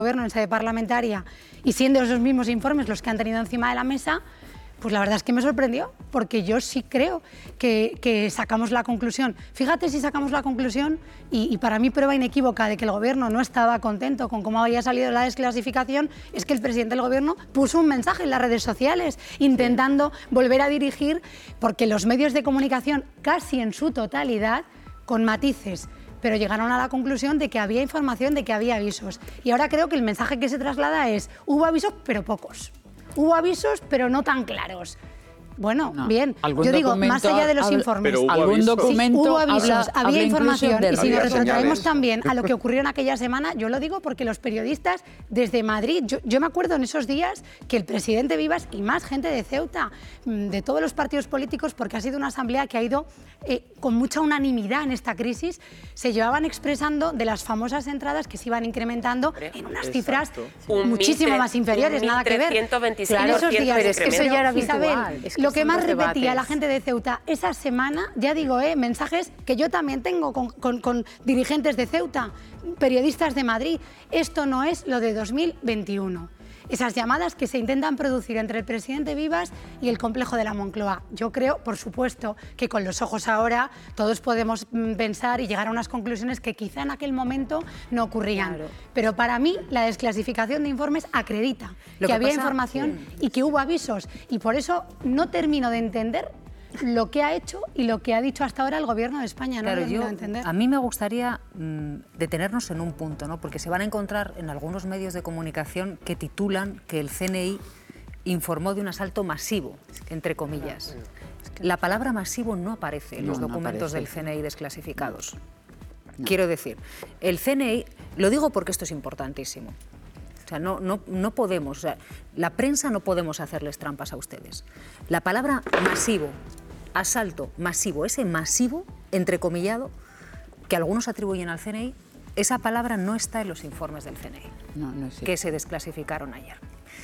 Gobierno en sede parlamentaria y siendo esos mismos informes los que han tenido encima de la mesa, pues la verdad es que me sorprendió, porque yo sí creo que sacamos la conclusión. Fíjate si sacamos la conclusión, y para mí prueba inequívoca de que el Gobierno no estaba contento con cómo había salido la desclasificación, es que el presidente del Gobierno puso un mensaje en las redes sociales intentando volver a dirigir, porque los medios de comunicación, casi en su totalidad, con matices, pero llegaron a la conclusión de que había información, de que había avisos. Y ahora creo que el mensaje que se traslada es: hubo avisos, pero pocos. Hubo avisos, pero no tan claros. Bueno, bien, yo digo, más allá de los informes, algún documento sí, hubo avisos, había información, y si nos retrotraemos señales también a lo que ocurrió en aquella semana, yo lo digo porque los periodistas desde Madrid, yo me acuerdo en esos días que el presidente Vivas y más gente de Ceuta, de todos los partidos políticos, porque ha sido una asamblea que ha ido con mucha unanimidad en esta crisis, se llevaban expresando de las famosas entradas que se iban incrementando en unas cifras muchísimo más inferiores, nada que ver. En esos días, pero es que eso ya era Isabel, habitual. Lo que más repetía la gente de Ceuta esa semana, ya digo, mensajes que yo también tengo con dirigentes de Ceuta, periodistas de Madrid: esto no es lo de 2021. Esas llamadas que se intentan producir entre el presidente Vivas y el complejo de la Moncloa. Yo creo, por supuesto, que con los ojos ahora todos podemos pensar y llegar a unas conclusiones que quizá en aquel momento no ocurrían. Claro. Pero para mí la desclasificación de informes acredita que había información y que hubo avisos. Y por eso no termino de entender lo que ha hecho y lo que ha dicho hasta ahora el Gobierno de España. Claro, no lo entender. A mí me gustaría detenernos en un punto, ¿no? Porque se van a encontrar en algunos medios de comunicación que titulan que el CNI informó de un asalto masivo, entre comillas. La palabra masivo no aparece en los documentos del CNI desclasificados. Quiero decir, el CNI, lo digo porque esto es importantísimo. O sea, no podemos, o sea, la prensa no podemos hacerles trampas a ustedes. La palabra masivo, asalto masivo, ese masivo, entrecomillado, que algunos atribuyen al CNI, esa palabra no está en los informes del CNI, que se desclasificaron ayer.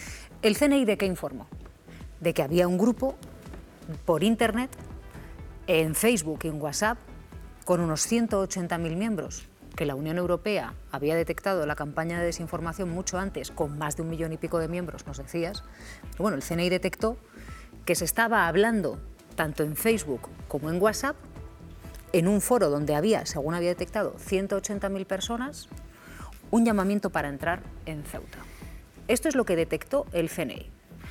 ¿El CNI de qué informó? De que había un grupo por Internet, en Facebook y en WhatsApp, con unos 180.000 miembros, que la Unión Europea había detectado la campaña de desinformación mucho antes, con más de 1 millón y pico de miembros, nos decías. Pero bueno, el CNI detectó que se estaba hablando tanto en Facebook como en WhatsApp, en un foro donde había, según había detectado, 180.000 personas, un llamamiento para entrar en Ceuta. Esto es lo que detectó el CNI.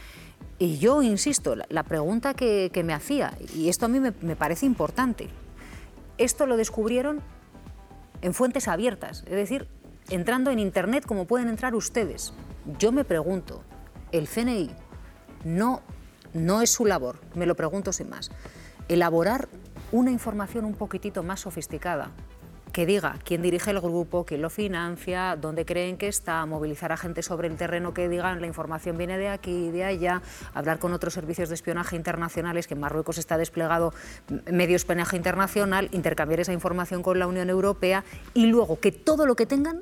Y yo insisto, la pregunta que me hacía, y esto a mí me parece importante, esto lo descubrieron en fuentes abiertas, es decir, entrando en Internet como pueden entrar ustedes. Yo me pregunto, el CNI no es su labor, me lo pregunto sin más, elaborar una información un poquitito más sofisticada, que diga quién dirige el grupo, quién lo financia, dónde creen que está, movilizar a gente sobre el terreno que digan la información viene de aquí, de allá, hablar con otros servicios de espionaje internacionales, que en Marruecos está desplegado medio espionaje internacional, intercambiar esa información con la Unión Europea y luego que todo lo que tengan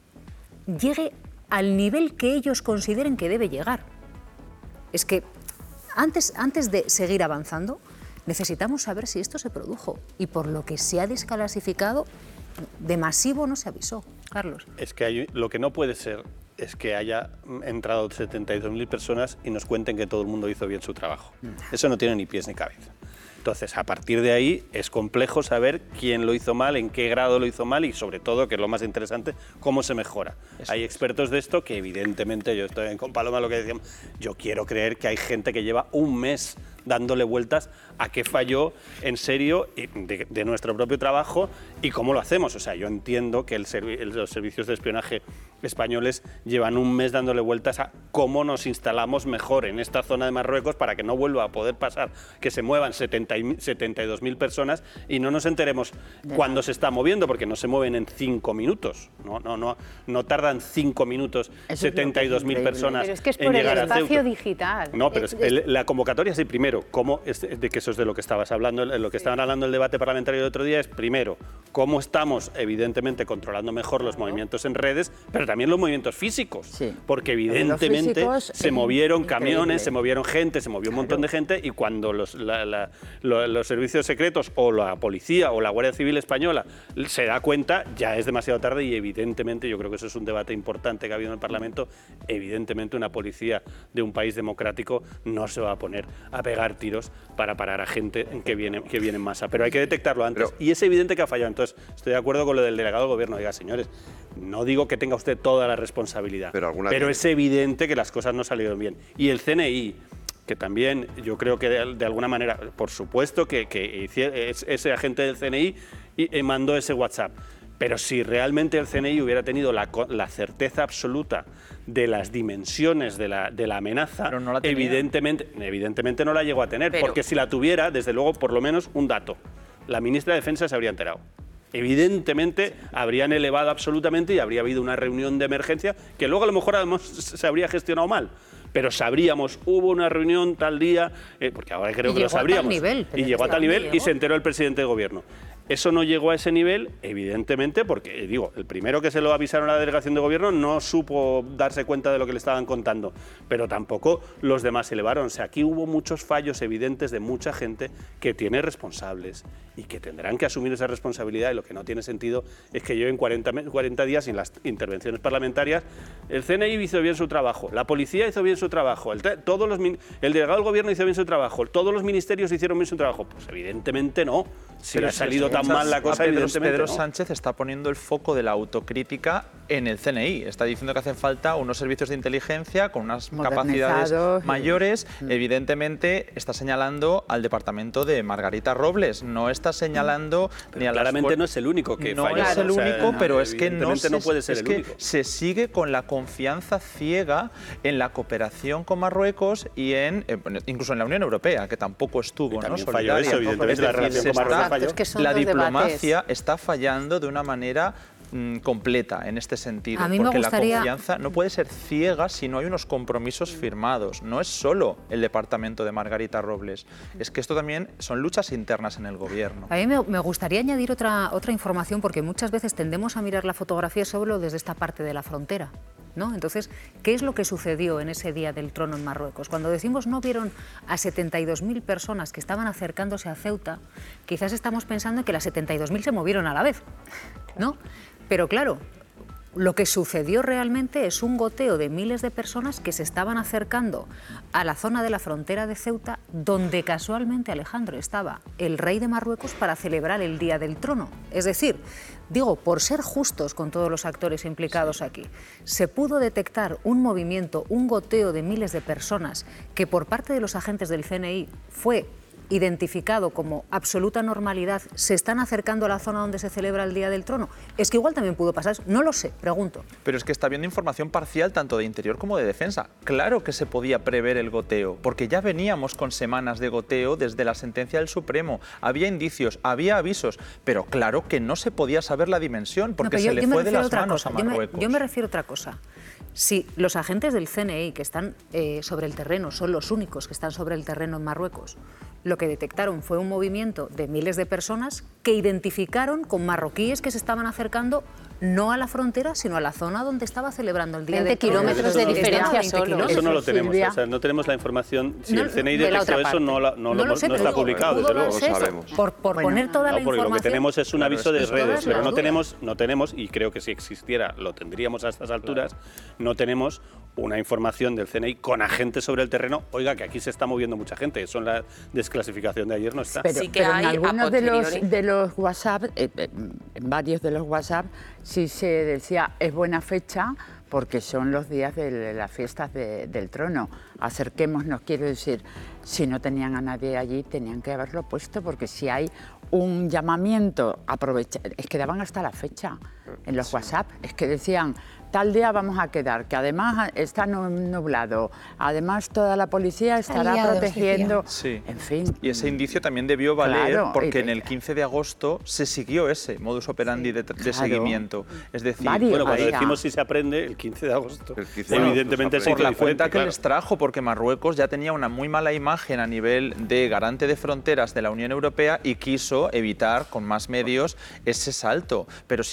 llegue al nivel que ellos consideren que debe llegar. Es que antes de seguir avanzando, necesitamos saber si esto se produjo y por lo que se ha desclasificado, de masivo no se avisó. Carlos. Es que lo que no puede ser es que haya entrado 72.000 personas y nos cuenten que todo el mundo hizo bien su trabajo. Eso no tiene ni pies ni cabeza. Entonces, a partir de ahí es complejo saber quién lo hizo mal, en qué grado lo hizo mal y, sobre todo, que es lo más interesante, cómo se mejora. Hay expertos de esto que, evidentemente, yo estoy con Paloma lo que decíamos, yo quiero creer que hay gente que lleva un mes dándole vueltas a qué falló en serio de nuestro propio trabajo y cómo lo hacemos. O sea, yo entiendo que los servicios de espionaje españoles llevan un mes dándole vueltas a cómo nos instalamos mejor en esta zona de Marruecos para que no vuelva a poder pasar, que se muevan 72.000 personas y no nos enteremos cuándo se está moviendo, porque no se mueven en 5 minutos. No tardan 5 minutos 72.000 personas pero es que es en por llegar el a Ceuta. espacio digital. No, pero la convocatoria sí, primero, de que eso es de lo que estabas hablando, lo que estaban hablando el debate parlamentario el otro día es, primero, cómo estamos, evidentemente, controlando mejor los movimientos en redes, pero también los movimientos físicos, Sí. porque Los evidentemente físicos se es movieron increíble. camiones, se movieron gente, se movió un montón de gente, y cuando los servicios secretos o la policía o la Guardia Civil española se da cuenta, ya es demasiado tarde, y evidentemente, yo creo que eso es un debate importante que ha habido en el Parlamento, evidentemente una policía de un país democrático no se va a poner a pegar tiros para parar a gente que viene en masa, pero hay que detectarlo antes, y es evidente que ha fallado. Entonces, estoy de acuerdo con lo del delegado del Gobierno. Diga, señores, no digo que tenga usted toda la responsabilidad, pero es evidente que las cosas no salieron bien. Y el CNI, que también yo creo que de alguna manera, por supuesto que ese agente del CNI mandó ese WhatsApp, pero si realmente el CNI hubiera tenido la certeza absoluta de las dimensiones de la amenaza, Pero no la tenía. evidentemente no la llegó a tener, porque si la tuviera, desde luego, por lo menos un dato, la ministra de Defensa se habría enterado. Evidentemente habrían elevado absolutamente y habría habido una reunión de emergencia que luego a lo mejor además se habría gestionado mal. Pero sabríamos, hubo una reunión tal día, porque ahora creo que lo sabríamos. Y llegó a tal nivel y se enteró el presidente del Gobierno. Eso no llegó a ese nivel, evidentemente, porque, digo, el primero que se lo avisaron a la delegación de Gobierno no supo darse cuenta de lo que le estaban contando, pero tampoco los demás se elevaron. O sea, aquí hubo muchos fallos evidentes de mucha gente que tiene responsables y que tendrán que asumir esa responsabilidad, y lo que no tiene sentido es que lleven 40 días sin las intervenciones parlamentarias. El CNI hizo bien su trabajo, la policía hizo bien su trabajo, el delegado del Gobierno hizo bien su trabajo, todos los ministerios hicieron bien su trabajo. Pues evidentemente no. Si ha salido tan mal la cosa, evidentemente Pedro no. Sánchez está poniendo el foco de la autocrítica en el CNI. Está diciendo que hacen falta unos servicios de inteligencia con unas capacidades mayores. Evidentemente está señalando al departamento de Margarita Robles. No está señalando ni a claramente no es el único que no falla. es el único, pero es que no puede ser el único. Se sigue con la confianza ciega en la cooperación con Marruecos y incluso en la Unión Europea, que tampoco estuvo, también ¿no? falló eso, evidentemente, la relación con Marruecos falló. Es que son La dos diplomacia está fallando de una manera completa en este sentido, A mí me porque gustaría- la confianza no puede ser ciega si no hay unos compromisos firmados. No es solo el departamento de Margarita Robles, es que esto también son luchas internas en el Gobierno. A mí me gustaría añadir otra información, porque muchas veces tendemos a mirar la fotografía solo desde esta parte de la frontera, ¿no? Entonces, ¿qué es lo que sucedió en ese día del trono en Marruecos? Cuando decimos no vieron a 72.000 personas que estaban acercándose a Ceuta, quizás estamos pensando en que las 72.000 se movieron a la vez, ¿no? Pero claro, lo que sucedió realmente es un goteo de miles de personas que se estaban acercando a la zona de la frontera de Ceuta, donde casualmente, Alejandro, estaba el rey de Marruecos para celebrar el Día del Trono. Es decir, digo, por ser justos con todos los actores implicados aquí, se pudo detectar un movimiento, un goteo de miles de personas que por parte de los agentes del CNI fue identificado como absoluta normalidad, se están acercando a la zona donde se celebra el Día del Trono. Es que igual también pudo pasar, no lo sé, pregunto. Pero es que está habiendo información parcial tanto de interior como de defensa. Claro que se podía prever el goteo, porque ya veníamos con semanas de goteo desde la sentencia del Supremo. Había indicios, había avisos, pero claro que no se podía saber la dimensión, porque No, pero se le fue de las manos cosa. a Marruecos. Yo me refiero a otra cosa. Si los agentes del CNI que están sobre el terreno son los únicos que están sobre el terreno en Marruecos, lo que detectaron fue un movimiento de miles de personas que identificaron con marroquíes que se estaban acercando no a la frontera, sino a la zona donde estaba celebrando el Día del Trono. 20 kilómetros de diferencia solo. Eso no lo tenemos, Silvia. o sea, no tenemos la información. Si No, el CNI de la detectó otra eso, parte. no lo sé, está pero digo, publicado, pudo desde luego. darse eso. sabemos. Por poner toda la No, porque información. lo que tenemos es un aviso de es todas redes, pero las no dudas. tenemos, y creo que si existiera lo tendríamos a estas alturas, no tenemos una información del CNI con agentes sobre el terreno. Oiga, que aquí se está moviendo mucha gente, eso en la desclasificación de ayer no está. Pero, Sí que pero hay en a algunos posteriori. de los WhatsApp, en varios de los WhatsApp, sí se decía es buena fecha porque son los días de las fiestas del trono. Acerquémonos, quiero decir, si no tenían a nadie allí, tenían que haberlo puesto, porque si hay un llamamiento, es que daban hasta la fecha en los WhatsApp, es que decían, tal día vamos a quedar, que además está nublado, además toda la policía estará Aliados, protegiendo, Sí. en fin. Y ese indicio también debió valer Claro, porque y- en el 15 de agosto se siguió ese modus operandi de Claro. seguimiento. Es decir, Varios. Bueno, cuando Vaya. decimos si se aprende, el 15 de agosto, El 15 de agosto evidentemente se es por la cuenta que claro. les trajo, porque Marruecos ya tenía una muy mala imagen a nivel de garante de fronteras de la Unión Europea y quiso evitar con más medios ese salto. Pero si se hizo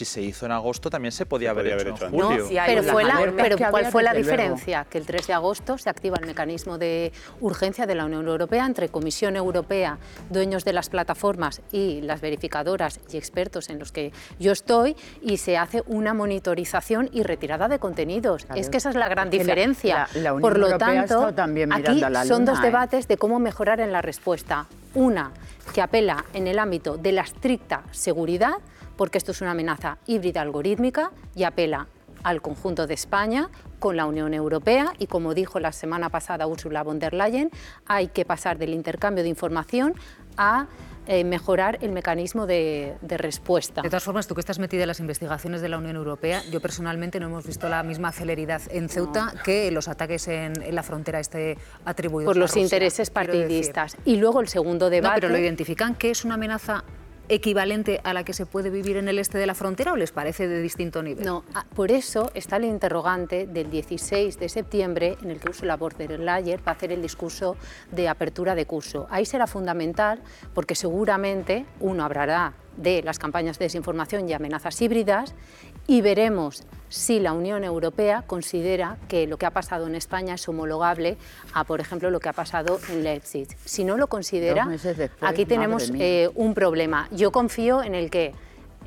en agosto también se podía haber hecho en julio. No, pero ¿cuál fue la diferencia? Que el 3 de agosto se activa el mecanismo de urgencia de la Unión Europea entre Comisión Europea, dueños de las plataformas y las verificadoras y expertos en los que yo estoy, y se hace una monitorización y retirada de contenidos. Claro. Es que esa es la gran diferencia. La Unión Por lo Europea tanto, también aquí a la son luna, dos debates de cómo mejorar en la respuesta. Una, que apela en el ámbito de la estricta seguridad, porque esto es una amenaza híbrida algorítmica, y apela al conjunto de España con la Unión Europea, y como dijo la semana pasada Ursula von der Leyen, hay que pasar del intercambio de información a mejorar el mecanismo de respuesta. De todas formas, tú que estás metida en las investigaciones de la Unión Europea, yo personalmente no hemos visto la misma celeridad en Ceuta que los ataques en la frontera atribuidos por los a Rusia, intereses partidistas. Y luego el segundo debate... No, pero ¿lo identifican que es una amenaza equivalente a la que se puede vivir en el este de la frontera o les parece de distinto nivel? No, por eso está el interrogante del 16 de septiembre en el que Ursula von der Leyen va a hacer el discurso de apertura de curso. Ahí será fundamental porque seguramente uno hablará de las campañas de desinformación y amenazas híbridas y veremos si la Unión Europea considera que lo que ha pasado en España es homologable a, por ejemplo, lo que ha pasado en Leipzig. Si no lo considera, después, aquí tenemos un problema. Yo confío en el que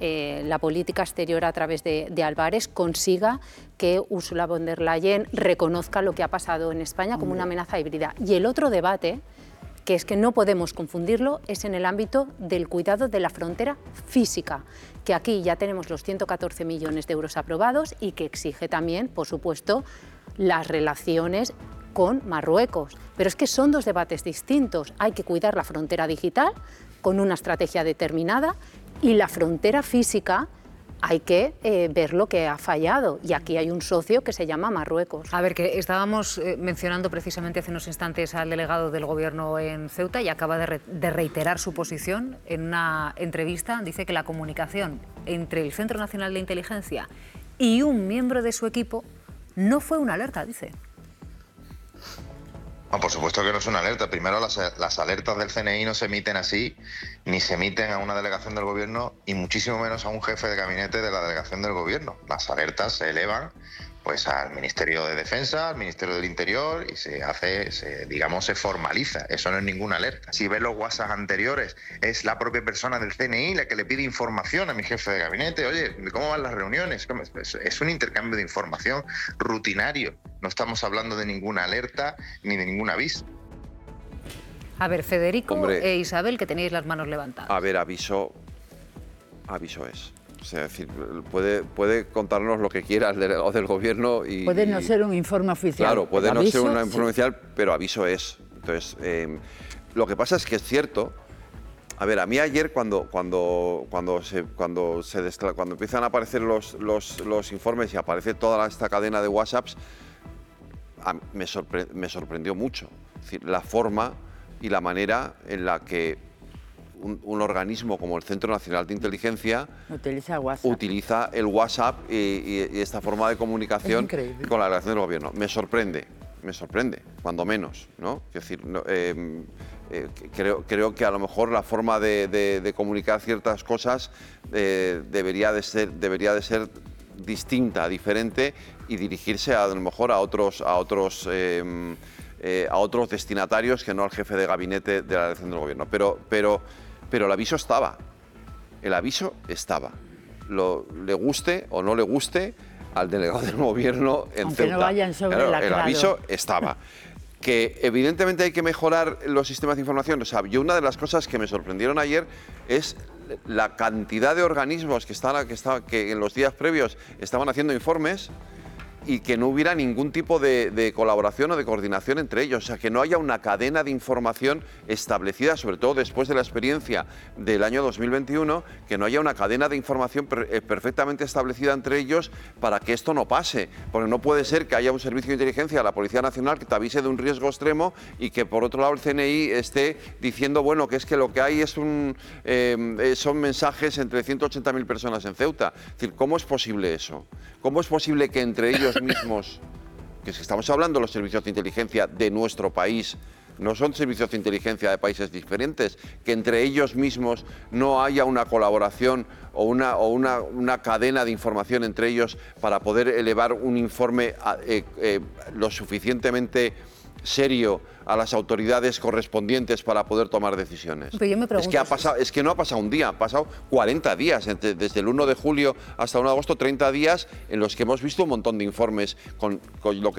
la política exterior a través de Álvarez consiga que Ursula von der Leyen reconozca lo que ha pasado en España como una amenaza híbrida. Y el otro debate, que es que no podemos confundirlo, es en el ámbito del cuidado de la frontera física, que aquí ya tenemos los 114 millones de euros aprobados y que exige también, por supuesto, las relaciones con Marruecos. Pero es que son dos debates distintos. Hay que cuidar la frontera digital con una estrategia determinada y la frontera física hay que ver lo que ha fallado, y aquí hay un socio que se llama Marruecos. A ver, que estábamos mencionando precisamente hace unos instantes al delegado del Gobierno en Ceuta y acaba de reiterar su posición en una entrevista. Dice que la comunicación entre el Centro Nacional de Inteligencia y un miembro de su equipo no fue una alerta, dice. No, por supuesto que no es una alerta. Primero, las alertas del CNI no se emiten así, ni se emiten a una delegación del Gobierno, y muchísimo menos a un jefe de gabinete de la delegación del Gobierno. Las alertas se elevan pues al Ministerio de Defensa, al Ministerio del Interior, y se formaliza. Eso no es ninguna alerta. Si ves los WhatsApp anteriores, es la propia persona del CNI la que le pide información a mi jefe de gabinete. Oye, ¿cómo van las reuniones? Es un intercambio de información rutinario. No estamos hablando de ninguna alerta ni de ningún aviso. A ver, Federico e Isabel, que tenéis las manos levantadas. A ver, aviso es. O sea, es decir, puede contarnos lo que quiera el delegado del Gobierno y... Puede no ser un informe oficial. Claro, puede no ser un informe oficial, pero aviso es. Entonces, lo que pasa es que es cierto. A ver, a mí ayer cuando empiezan a aparecer los informes y aparece toda esta cadena de WhatsApps, me sorprendió mucho. Es decir, la forma y la manera en la que un organismo como el Centro Nacional de Inteligencia utiliza el WhatsApp y esta forma de comunicación con la relación del Gobierno. Me sorprende, cuando menos, ¿no? Es decir, creo que a lo mejor la forma de comunicar ciertas cosas debería de ser distinta, diferente, y dirigirse a lo mejor a otros destinatarios que no al jefe de gabinete de la relación del Gobierno. Pero el aviso estaba. Le guste o no le guste al delegado del Gobierno en Ceuta. No vayan sobre el aviso estaba. Que evidentemente hay que mejorar los sistemas de información. O sea, yo una de las cosas que me sorprendieron ayer es la cantidad de organismos que en los días previos estaban haciendo informes y que no hubiera ningún tipo de colaboración o de coordinación entre ellos. O sea, que no haya una cadena de información establecida, sobre todo después de la experiencia del año 2021, que no haya una cadena de información perfectamente establecida entre ellos para que esto no pase. Porque no puede ser que haya un servicio de inteligencia, la Policía Nacional, que te avise de un riesgo extremo y que por otro lado el CNI esté diciendo, bueno, que es que lo que hay es son mensajes entre 180.000 personas en Ceuta. Es decir, ¿cómo es posible eso? ¿Cómo es posible que entre ellos mismos, que si estamos hablando de los servicios de inteligencia de nuestro país, no son servicios de inteligencia de países diferentes, que entre ellos mismos no haya una colaboración o una cadena de información entre ellos para poder elevar un informe lo suficientemente serio a las autoridades correspondientes para poder tomar decisiones. Pero yo me pregunto, es que no ha pasado un día, han pasado 40 días, desde el 1 de julio hasta el 1 de agosto, 30 días en los que hemos visto un montón de informes con lo que